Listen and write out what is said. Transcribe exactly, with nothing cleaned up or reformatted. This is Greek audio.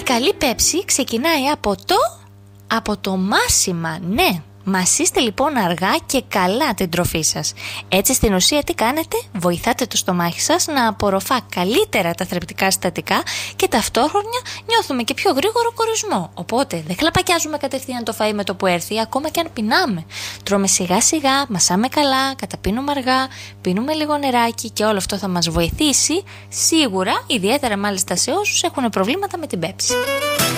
καλή πέψη ξεκινάει από το, από το μάσιμα, ναι. Μασίστε λοιπόν αργά και καλά την τροφή σας. Έτσι στην ουσία τι κάνετε? Βοηθάτε το στομάχι σας να απορροφά καλύτερα τα θρεπτικά συστατικά και ταυτόχρονα νιώθουμε και πιο γρήγορο κορισμό. Οπότε δεν χλαπακιάζουμε κατευθείαν το φαΐ με το που έρθει, ακόμα και αν πεινάμε. Τρώμε σιγά σιγά, μασάμε καλά, καταπίνουμε αργά, πίνουμε λίγο νεράκι και όλο αυτό θα μας βοηθήσει σίγουρα, ιδιαίτερα μάλιστα σε όσους έχουν προβλήματα με την πέψη.